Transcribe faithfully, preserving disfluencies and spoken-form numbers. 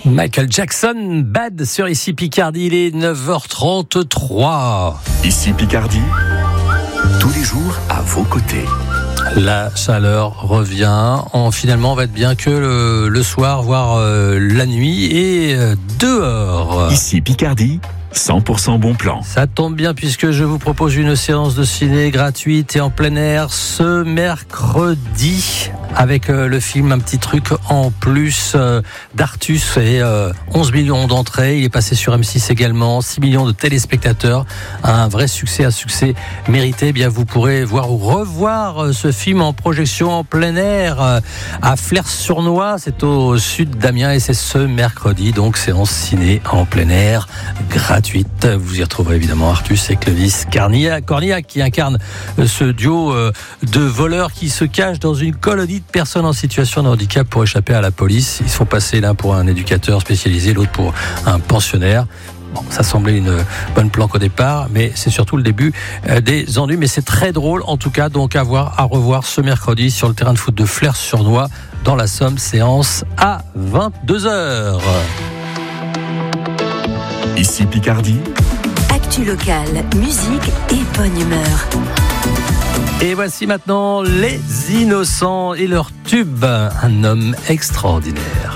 Michael Jackson, Bad sur Ici Picardie, il est neuf heures trente-trois. Ici Picardie, tous les jours à vos côtés. La chaleur revient. En, finalement, on va être bien que le, le soir, voire euh, la nuit et euh, dehors. Ici Picardie, cent pour cent bon plan. Ça tombe bien puisque je vous propose une séance de ciné gratuite et en plein air ce mercredi avec euh, le film Un petit truc en plus euh, d'Artus et euh, onze millions d'entrées. Il est passé sur M six également, six millions de téléspectateurs. Un vrai succès, un succès mérité. Eh bien, vous pourrez voir ou revoir euh, ce film en projection en plein air euh, à Flers-sur-Noix. C'est au sud d'Amiens et c'est ce mercredi. Donc, séance ciné en plein air gratuite. Vous y retrouverez évidemment Artus et Clovis Cornillac, Cornillac qui incarne euh, ce duo euh, de voleurs qui se cachent dans une colonie de personnes en situation de handicap pour échapper à la police. Ils se font passer l'un pour un éducateur spécialisé, l'autre pour un pensionnaire. Bon, ça semblait une bonne planque au départ, mais c'est surtout le début des ennuis. Mais c'est très drôle, en tout cas, donc à voir, à revoir ce mercredi sur le terrain de foot de Flers-sur-Noix, dans la Somme, séance à vingt-deux heures. Ici Picardie, actu locale, musique et bonne humeur. Et voici maintenant Les Innocents et leur tube, Un homme extraordinaire.